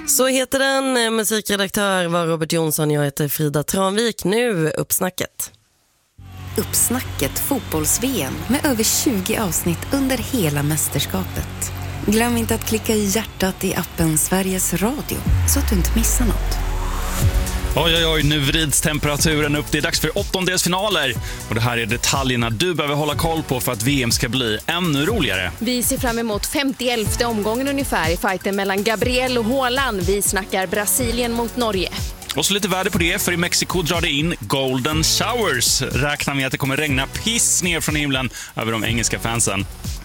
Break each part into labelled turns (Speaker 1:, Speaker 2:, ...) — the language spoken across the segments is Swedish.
Speaker 1: Så heter den. Musikredaktör var Robert Jonsson, jag heter Frida Tranvik. Nu Uppsnacket.
Speaker 2: Uppsnacket fotbolls-VM med över 20 avsnitt under hela mästerskapet. Glöm inte att klicka i hjärtat i appen Sveriges Radio så att du inte missar något.
Speaker 3: Oj, nu vrids temperaturen upp. Det är dags för åttondelsfinaler. Och det här är detaljerna du behöver hålla koll på för att VM ska bli ännu roligare.
Speaker 4: Vi ser fram emot 51:e omgången ungefär i fighten mellan Gabriel och Haaland. Vi snackar Brasilien mot Norge.
Speaker 3: Och så lite värde på det, för i Mexiko drar det in golden showers. Räknar med att det kommer regna piss ner från himlen över de engelska fansen.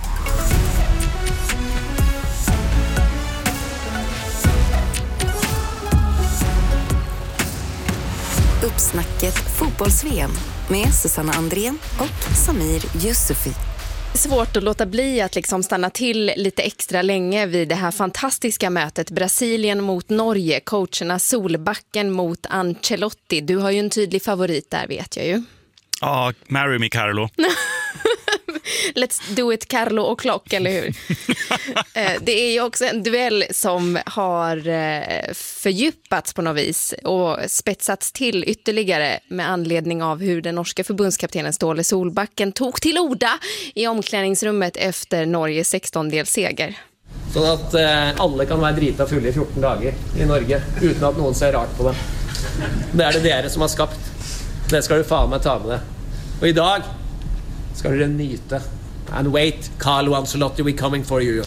Speaker 2: Uppsnacket fotbolls-VM med Susanna Andrén och Samir Yusufi.
Speaker 4: Svårt att låta bli att liksom stanna till lite extra länge vid det här fantastiska mötet Brasilien mot Norge, coacherna Solbacken mot Ancelotti. Du har ju en tydlig favorit där, vet jag ju.
Speaker 3: Ja, marry me Carlo.
Speaker 4: Let's do it Carlo och Klock, eller hur? Det är ju också en duell som har fördjupats på något vis och spetsats till ytterligare med anledning av hur den norska förbundskaptenen Ståle Solbacken tog till orda i omklädningsrummet efter Norges 16-delsseger.
Speaker 5: Så att alla kan vara drita fulla i 14 dagar i Norge utan att någon ser rart på det. Det är det dere som har skapat. Det ska du fan med ta med det. Och idag ska du nyta. And wait, Carlo Ancelotti, we coming for you.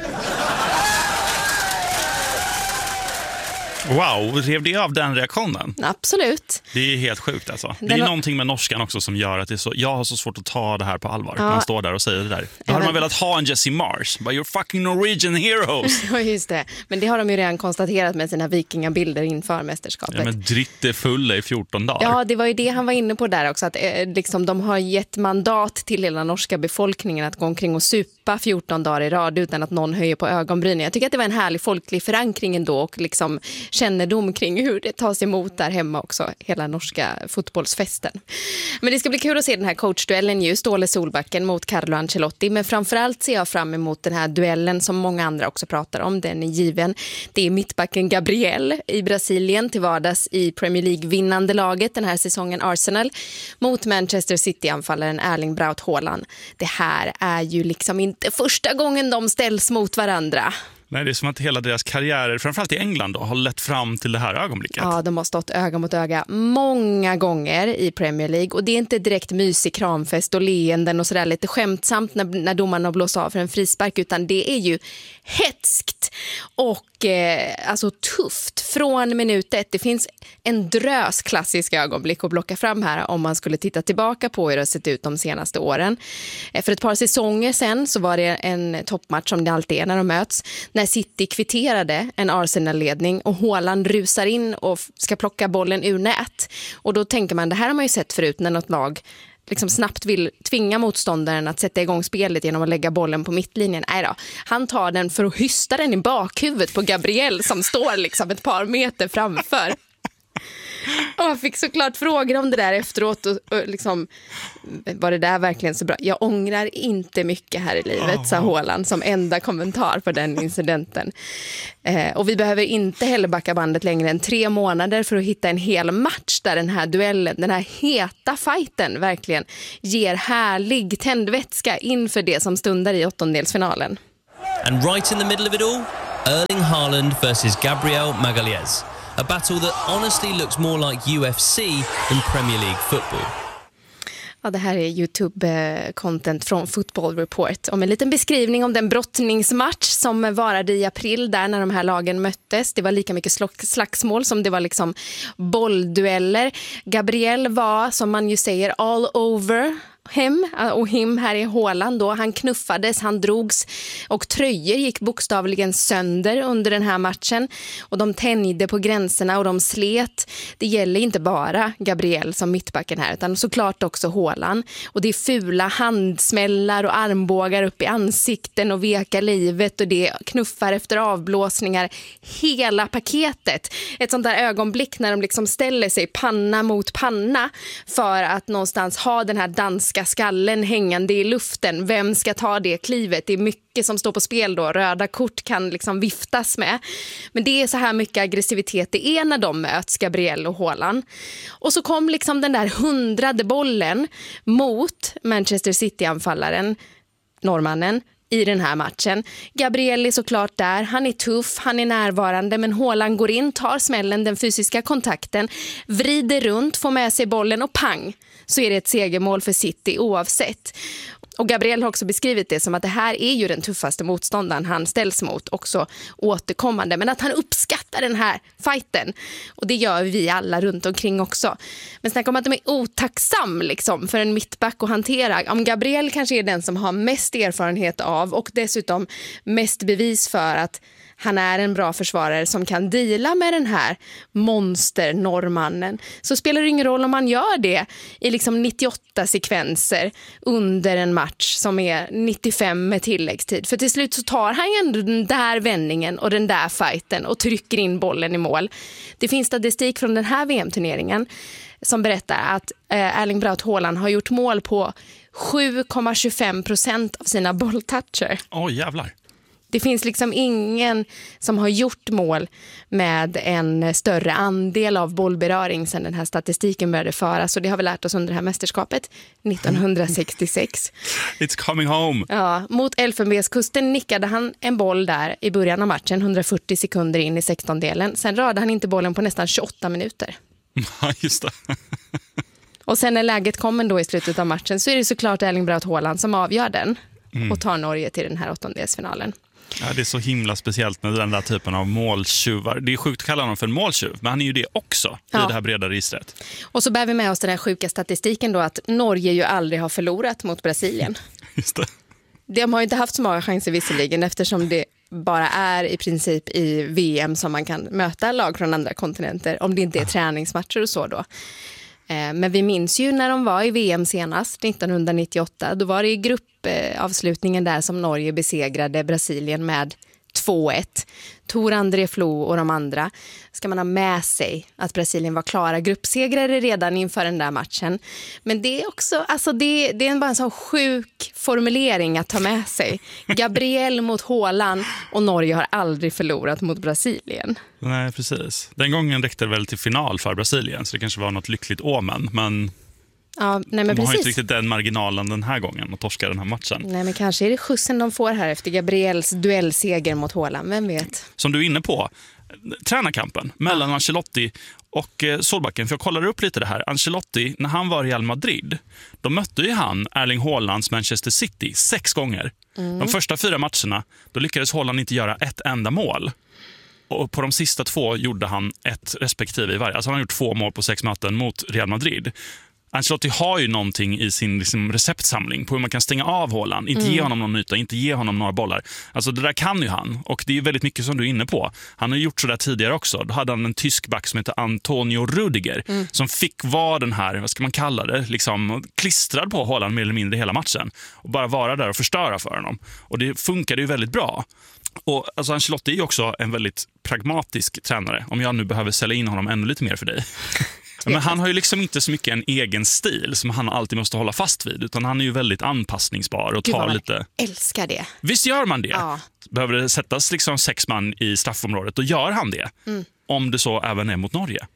Speaker 3: Wow, rev det av den reaktionen?
Speaker 4: Absolut.
Speaker 3: Det är helt sjukt alltså. Det är någonting med norskan också som gör att det är så, jag har så svårt att ta det här på allvar. Man står där och säger det där. Då hade man velat ha en Jesse Mars. But you're fucking Norwegian heroes.
Speaker 4: Ja, just det. Men det har de ju redan konstaterat med sina vikingabilder inför mästerskapet.
Speaker 3: Ja, men dritt är fulla i 14 dagar.
Speaker 4: Ja, det var ju det han var inne på där också. Att liksom, de har gett mandat till hela norska befolkningen att gå omkring och supa 14 dagar i rad utan att någon höjer på ögonbrynen. Jag tycker att det var en härlig folklig förankring ändå och liksom kännedom kring hur det tas emot där hemma också, hela norska fotbollsfesten. Men det ska bli kul att se den här coachduellen ju, Ståle Solbacken mot Carlo Ancelotti, men framförallt ser jag fram emot den här duellen som många andra också pratar om, den är given. Det är mittbacken Gabriel i Brasilien till vardags i Premier League-vinnande laget den här säsongen Arsenal mot Manchester City-anfallaren Erling Braut Haaland. Det här är ju liksom inte första gången de ställs mot varandra.
Speaker 3: Nej, det är som att hela deras karriärer, framförallt i England då, har lett fram till det här ögonblicket.
Speaker 4: Ja, de har stått öga mot öga många gånger i Premier League. Och det är inte direkt mysig kramfest och leenden och sådär lite skämtsamt när domarna blåser av för en frispark. Utan det är ju hetskt och alltså tufft från minut 1. Det finns en drös klassiska ögonblick att blocka fram här om man skulle titta tillbaka på hur det har sett ut de senaste åren. För ett par säsonger sen så var det en toppmatch som det alltid är när de möts. När City kvitterade en Arsenal-ledning och Haaland rusar in och ska plocka bollen ur nät. Och då tänker man, det här har man ju sett förut när något lag liksom snabbt vill tvinga motståndaren att sätta igång spelet genom att lägga bollen på mittlinjen. Nej då, han tar den för att hysta den i bakhuvudet på Gabriel som står liksom ett par meter framför. Och jag fick såklart frågor om det där efteråt och liksom, var det där verkligen så bra? Jag ångrar inte mycket här i livet, sa Haaland som enda kommentar på den incidenten. Och vi behöver inte heller backa bandet längre än 3 månader för att hitta en hel match där den här duellen, den här heta fighten verkligen ger härlig tändvätska inför det som stundar i åttondelsfinalen.
Speaker 6: And right in the middle of it all, Erling Haaland versus Gabriel Magalhaes. A battle that honestly looks more like UFC than Premier League football.
Speaker 4: Ja, det här är YouTube-content från Football Report om en liten beskrivning om den brottningsmatch som varade i april där när de här lagen möttes. Det var lika mycket slagsmål som det var liksom bolldueller. Gabriel var, som man ju säger, all over him här i Haaland då. Han knuffades, han drogs och tröjor gick bokstavligen sönder under den här matchen och de tänjde på gränserna och de slet. Det gäller inte bara Gabriel som mittbacken här utan såklart också Haaland, och det är fula handsmällar och armbågar upp i ansikten och veka livet och det knuffar efter avblåsningar, hela paketet. Ett sånt där ögonblick när de liksom ställer sig panna mot panna för att någonstans ha den här danska svenska skallen hängande i luften. Vem ska ta det klivet? Det är mycket som står på spel då. Röda kort kan liksom viftas med. Men det är så här mycket aggressivitet det är när de möts, Gabriel och Haaland. Och så kom liksom den där 100:e bollen mot Manchester City-anfallaren, norrmannen, i den här matchen. Gabriel är såklart där, han är tuff, han är närvarande, men Haaland går in, tar smällen, den fysiska kontakten, vrider runt, får med sig bollen och pang, så är det ett segermål för City oavsett. Och Gabriel har också beskrivit det som att det här är ju den tuffaste motståndaren han ställs mot, också återkommande. Men att han uppskattar den här fighten. Och det gör vi alla runt omkring också. Men snacka om att de är otacksam liksom, för en mittback att hantera. Om Gabriel kanske är den som har mest erfarenhet av och dessutom mest bevis för att han är en bra försvarare som kan deala med den här monster-norrmannen, så spelar det ingen roll om man gör det i liksom 98 sekvenser under en match som är 95 med tilläggstid. För till slut så tar han ju ändå den där vändningen och den där fighten och trycker in bollen i mål. Det finns statistik från den här VM-turneringen som berättar att Erling Braut Haaland har gjort mål på 7,25% av sina bolltoucher.
Speaker 3: Jävlar.
Speaker 4: Det finns liksom ingen som har gjort mål med en större andel av bollberöring sedan den här statistiken började föras. Så det har vi lärt oss under det här mästerskapet 1966.
Speaker 3: It's coming home.
Speaker 4: Ja, mot Elfenbenskusten nickade han en boll där i början av matchen, 140 sekunder in i 16-delen. Sen rörde han inte bollen på nästan 28 minuter.
Speaker 3: Ja, just det.
Speaker 4: Och sen när läget kom ändå i slutet av matchen så är det såklart Erling Braut Haaland som avgör den och tar Norge till den här åttondelsfinalen.
Speaker 3: Ja, det är så himla speciellt med den där typen av måltjuvar. Det är sjukt att kalla honom för en måltjuv, men han är ju det också i det här breda registret.
Speaker 4: Och så bär vi med oss den här sjuka statistiken då att Norge ju aldrig har förlorat mot Brasilien.
Speaker 3: Just det.
Speaker 4: De har ju inte haft så många chanser visserligen, eftersom det bara är i princip i VM som man kan möta lag från andra kontinenter, om det inte är träningsmatcher och så då. Men vi minns ju när de var i VM senast, 1998. Då var det i gruppavslutningen där som Norge besegrade Brasilien med 2-1. Tor André Flo och de andra. Ska man ha med sig att Brasilien var klara gruppsegrare redan inför den där matchen. Men det är också, alltså det är bara en sån sjuk formulering att ta med sig. Gabriel mot Haaland och Norge har aldrig förlorat mot Brasilien.
Speaker 3: Nej, precis. Den gången räckte det väl till final för Brasilien, så det kanske var något lyckligt omen, men...
Speaker 4: Ja, nej, men
Speaker 3: de har
Speaker 4: precis.
Speaker 3: inte riktigt den marginalen den här gången och torskar den här matchen.
Speaker 4: Nej, men kanske är det skjutsen de får här efter Gabriels duellseger mot Haaland, vem vet?
Speaker 3: Som du är inne på, tränarkampen mellan Ancelotti och Solbacken. För jag kollade upp lite det här. Ancelotti, när han var i Real Madrid, då mötte ju han Erling Haalands Manchester City 6 gånger. De första 4 matcherna, då lyckades Haaland inte göra ett enda mål. Och på de sista 2 gjorde han ett respektive i varje. Alltså han har gjort 2 mål på 6 möten mot Real Madrid. Ancelotti har ju någonting i sin liksom receptsamling på hur man kan stänga av Haaland, inte ge honom någon yta, inte ge honom några bollar. Alltså det där kan ju han, och det är väldigt mycket som du är inne på. Han har gjort så där tidigare också. Då hade han en tysk back som heter Antonio Rudiger som fick vara den här, vad ska man kalla det, liksom klistrad på Haaland mer eller mindre hela matchen och bara vara där och förstöra för honom. Och det funkade ju väldigt bra. Och alltså Ancelotti är ju också en väldigt pragmatisk tränare, om jag nu behöver sälja in honom ännu lite mer för dig. Men han har ju liksom inte så mycket en egen stil som han alltid måste hålla fast vid, utan han är ju väldigt anpassningsbar och tar lite...
Speaker 4: Älskar det.
Speaker 3: Visst gör man det?
Speaker 4: Ja.
Speaker 3: Behöver det sättas liksom 6 man i straffområdet, då gör han det. Om det så även är mot Norge.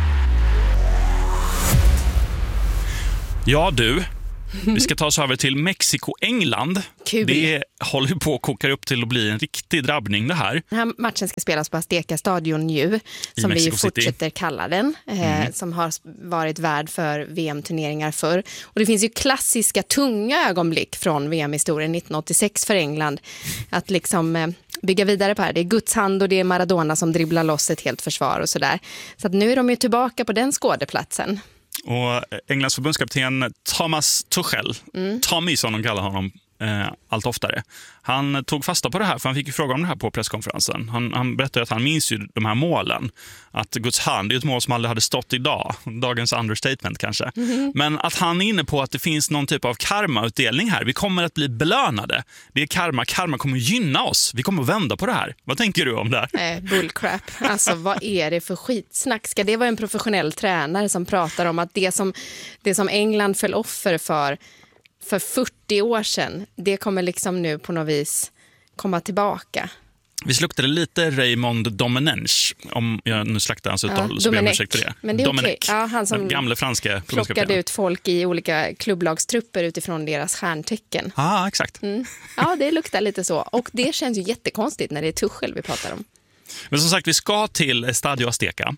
Speaker 3: Ja du, vi ska ta oss över till Mexiko-England.
Speaker 4: Kul.
Speaker 3: Det håller ju på att koka upp till att bli en riktig drabbning det här.
Speaker 4: Den här matchen ska spelas på Azteca Stadion nu, som vi fortsätter kalla den, som har varit värd för VM-turneringar förr. Och det finns ju klassiska tunga ögonblick från VM-historien 1986 för England. Att liksom bygga vidare på det här. Det är Guds hand och det är Maradona som dribblar loss ett helt försvar och sådär. Så att nu är de ju tillbaka på den skådeplatsen.
Speaker 3: Och Englands förbundskapten Thomas Tuchel, Tommy som de kallar honom allt oftare, han tog fasta på det här, för han fick ju fråga om det här på presskonferensen. Han berättade att han minns ju de här målen, att Guds hand är ett mål som aldrig hade stått idag, dagens understatement kanske. Men att han är inne på att det finns någon typ av karmautdelning här. Vi kommer att bli belönade. Det är karma kommer gynna oss. Vi kommer att vända på det här. Vad tänker du om det här?
Speaker 4: Bullcrap. Alltså vad är det för skitsnack? Ska det vara en professionell tränare som pratar om att det som England föll offer för för 40 år sedan, det kommer liksom nu på något vis komma tillbaka.
Speaker 3: Vi sluktade lite Raymond Domenech, om jag nu slaktar hans uttal, så ber jag ursäkt för det.
Speaker 4: Men det är okej. Ja, han som
Speaker 3: den gamla franska
Speaker 4: plockade ut folk i olika klubblagstrupper utifrån deras stjärntecken.
Speaker 3: Ja, exakt.
Speaker 4: Ja, det luktar lite så. Och det känns ju jättekonstigt när det är Tuchel vi pratar om.
Speaker 3: Men som sagt, vi ska till Estadio Azteca.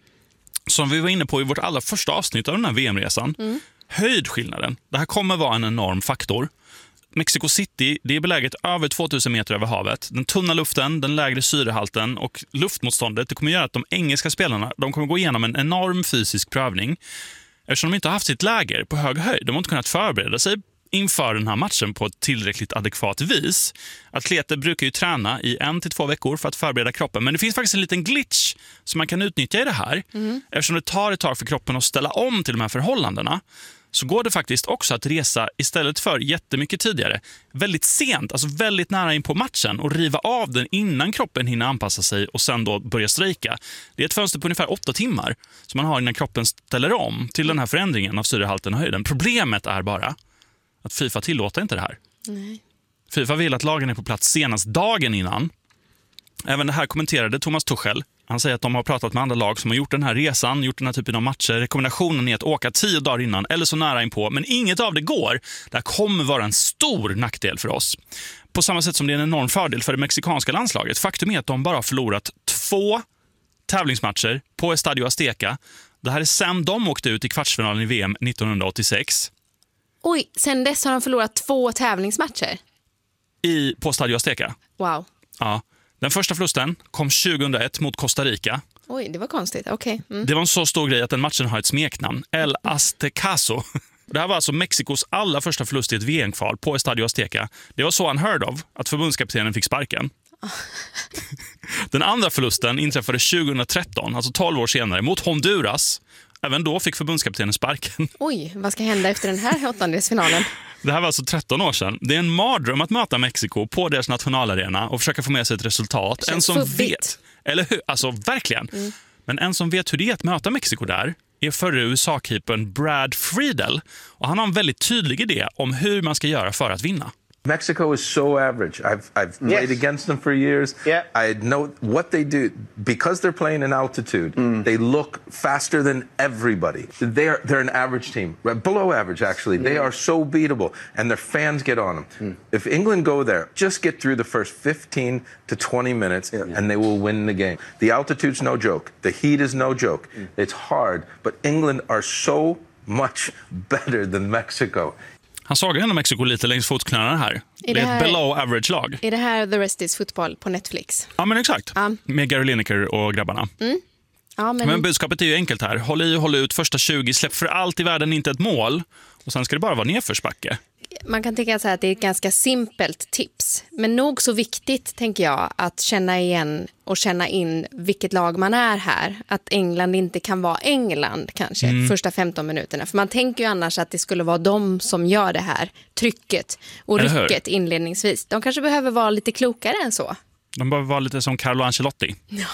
Speaker 3: Som vi var inne på i vårt allra första avsnitt av den här VM-resan. Höjdskillnaden. Det här kommer vara en enorm faktor. Mexico City, det är beläget över 2000 meter över havet. Den tunna luften, den lägre syrehalten och luftmotståndet, det kommer göra att de engelska spelarna, de kommer gå igenom en enorm fysisk prövning. Eftersom de inte har haft sitt läger på hög höjd, de har inte kunnat förbereda sig inför den här matchen på ett tillräckligt adekvat vis. Atleter brukar ju träna i 1 till 2 veckor för att förbereda kroppen. Men det finns faktiskt en liten glitch som man kan utnyttja i det här. Eftersom det tar ett tag för kroppen att ställa om till de här förhållandena, så går det faktiskt också att resa istället för jättemycket tidigare, väldigt sent, alltså väldigt nära in på matchen, och riva av den innan kroppen hinner anpassa sig och sen då börja strejka. Det är ett fönster på ungefär 8 timmar som man har innan kroppen ställer om till den här förändringen av syrehalten och höjden. Problemet är bara att FIFA tillåter inte det här.
Speaker 4: Nej.
Speaker 3: FIFA vill att lagen är på plats senast dagen innan. Även det här kommenterade Thomas Tuchel. Han säger att de har pratat med andra lag som har gjort den här resan, gjort den här typen av matcher. Rekommendationen är att åka 10 dagar innan eller så nära inpå, men inget av det går. Det här kommer vara en stor nackdel för oss. På samma sätt som det är en enorm fördel för det mexikanska landslaget. Faktum är att de bara har förlorat 2 tävlingsmatcher på Estadio Azteca. Det här är sen de åkte ut i kvartsfinalen i VM 1986.
Speaker 4: Oj, sen dess har de förlorat 2 tävlingsmatcher.
Speaker 3: På Estadio Azteca.
Speaker 4: Wow.
Speaker 3: Ja. Den första förlusten kom 2001 mot Costa Rica.
Speaker 4: Oj, det var konstigt. Okej.
Speaker 3: Det var en så stor grej att den matchen har ett smeknamn. El Aztecaso. Det här var alltså Mexikos allra första förlust i ett VM-kval på Estadio Azteca. Det var så unheard of att förbundskaptenen fick sparken. Den andra förlusten inträffade 2013, alltså 12 år senare, mot Honduras. Även då fick förbundskaptenen sparken.
Speaker 4: Oj, vad ska hända efter den här åttondelsfinalen?
Speaker 3: Det här var alltså 13 år sedan. Det är en mardröm att möta Mexiko på deras nationalarena och försöka få med sig ett resultat. En som vet, eller hur? Alltså verkligen. Men en som vet hur det är att möta Mexiko där är förre USA-keepern Brad Friedel. Och han har en väldigt tydlig idé om hur man ska göra för att vinna.
Speaker 7: Mexico is so average. I've played against them for years. Yeah. I know what they do because they're playing in altitude. They look faster than everybody. They're an average team, below average actually. They are so beatable, and their fans get on them. If England go there, just get through the first 15 to 20 minutes, and they will win the game. The altitude's no joke. The heat is no joke. It's hard, but England are so much better than Mexico.
Speaker 3: Han såg ändå Mexiko lite längs fotknölarna här. Det är ett below average-lag.
Speaker 4: Är det här The Rest is Football på Netflix?
Speaker 3: Ja, men exakt. Med Gary Lineker och grabbarna.
Speaker 4: Ja,
Speaker 3: men budskapet är ju enkelt här. Håll i och håll ut första 20, släpp för allt i världen inte ett mål. Och sen ska det bara vara nedförsbacke.
Speaker 4: Man kan tänka så här att det är ett ganska simpelt tips. Men nog så viktigt, tänker jag, att känna igen och känna in vilket lag man är här. Att England inte kan vara England kanske första 15 minuterna. För man tänker ju annars att det skulle vara de som gör det här trycket och rycket inledningsvis. De kanske behöver vara lite klokare än så.
Speaker 3: De behöver vara lite som Carlo Ancelotti.
Speaker 4: Ja,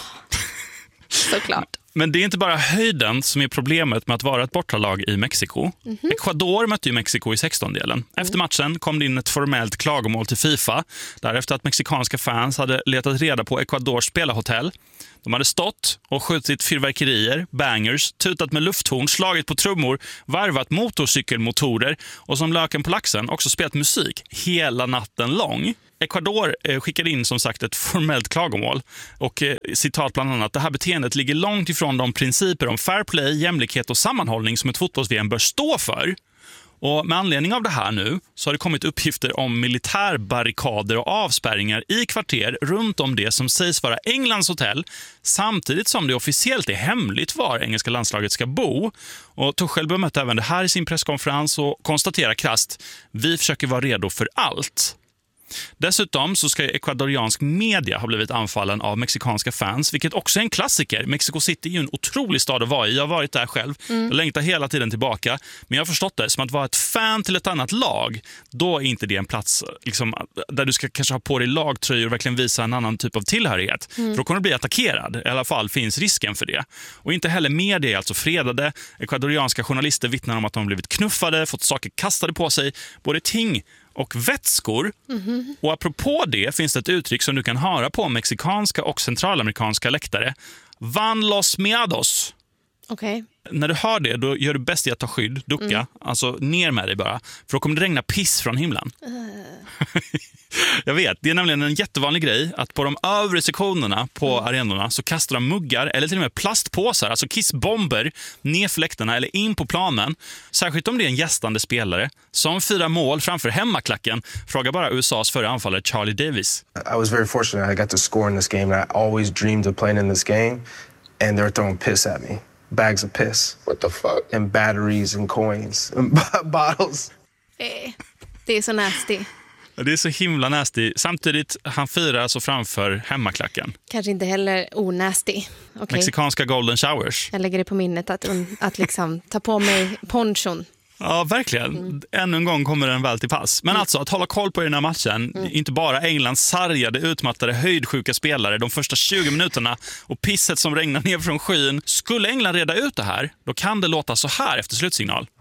Speaker 4: såklart.
Speaker 3: Men det är inte bara höjden som är problemet med att vara ett bortalag i Mexiko. Ecuador mötte ju Mexiko i 16-delen. Efter matchen kom det in ett formellt klagomål till FIFA. Därefter att mexikanska fans hade letat reda på Ecuadors spelarhotell. De hade stått och skjutit fyrverkerier, bangers, tutat med lufthorn, slagit på trummor, varvat motorcykelmotorer och som löken på laxen också spelat musik hela natten lång. Ecuador skickade in som sagt ett formellt klagomål och citat bland annat: det här beteendet ligger långt ifrån de principer om fair play, jämlikhet och sammanhållning som ett fotbolls-VM bör stå för. Och med anledning av det här nu så har det kommit uppgifter om militärbarrikader och avspärrningar i kvarter runt om det som sägs vara Englands hotell, samtidigt som det officiellt är hemligt var engelska landslaget ska bo. Och Tuchel bemötte även det här i sin presskonferens och konstaterar krasst: vi försöker vara redo för allt. Dessutom så ska ecuadoriansk media ha blivit anfallen av mexikanska fans, vilket också är en klassiker. Mexico City är ju en otrolig stad att vara i. Jag har varit där själv. Jag längtar hela tiden tillbaka. Men jag har förstått det som att vara ett fan till ett annat lag, då är inte det en plats liksom, där du ska kanske ha på dig lagtröjor och verkligen visa en annan typ av tillhörighet. För då kommer du bli attackerad. I alla fall finns risken för det. Och inte heller media är alltså fredade. Ecuadorianska journalister vittnar om att de har blivit knuffade, fått saker kastade på sig, både ting och vätskor. Och apropå det finns det ett uttryck som du kan höra på mexikanska och centralamerikanska läktare. Van los miados.
Speaker 4: Okej.
Speaker 3: När du hör det, då gör du bäst i att ta skydd, ducka, alltså ner med dig bara. För då kommer det regna piss från himlen. Jag vet, det är nämligen en jättevanlig grej att på de övre sektionerna på arenorna så kastar de muggar eller till och med plastpåsar, alltså kissbomber, ner för läktarna eller in på planen. Särskilt om det är en gästande spelare som firar mål framför hemmaklacken. Fråga bara USAs förra anfallare Charlie Davis.
Speaker 8: I was very fortunate I got to score in this game and I always dreamed of playing in this game and they're throwing piss at me. Bags of piss. What the fuck? And batteries and coins and bottles.
Speaker 4: Det är så nasty.
Speaker 3: Det är så himla nasty. Samtidigt, han firar alltså framför hemmaklacken.
Speaker 4: Kanske inte heller onasty. Okay.
Speaker 3: Mexikanska golden showers.
Speaker 4: Jag lägger det på minnet att liksom ta på mig ponchon.
Speaker 3: Ja, verkligen. Ännu en gång kommer den väl till pass. Men alltså, att hålla koll på den här matchen, inte bara Englands sargade, utmattade, höjdsjuka spelare de första 20 minuterna och pisset som regnar ner från skyn. Skulle England reda ut det här, då kan det låta så här efter slutsignal.